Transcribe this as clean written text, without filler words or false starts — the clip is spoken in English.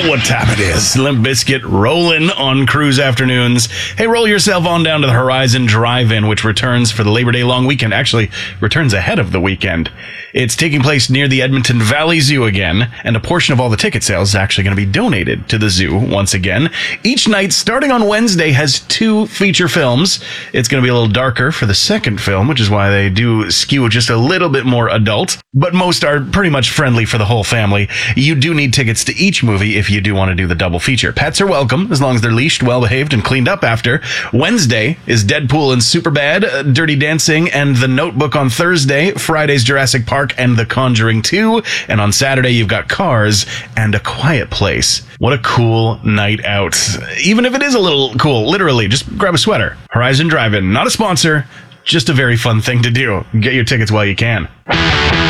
know what time it is. Limp Bizkit rolling on cruise afternoons. Hey, roll yourself on down to the Horizon Drive-In, which returns for the Labor Day long weekend. Actually, returns ahead of the weekend. It's taking place near the Edmonton Valley Zoo again, and a portion of all the ticket sales is actually going to be donated to the zoo once again. Each night, starting on Wednesday, has 2 feature films. It's going to be a little darker for the second film, which is why they do skew just a little bit more adult, but most are pretty much friendly for the whole family. You do need tickets to each movie if you do want to do the double feature. Pets are welcome, as long as they're leashed, well-behaved, and cleaned up after. Wednesday is Deadpool and Superbad, Dirty Dancing, and The Notebook on Thursday. Friday's Jurassic Park and The Conjuring 2. And on Saturday, you've got Cars and A Quiet Place. What a cool night out. Even if it is a little cool, literally, just grab a sweater. Horizon Drive-In, not a sponsor, just a very fun thing to do. Get your tickets while you can.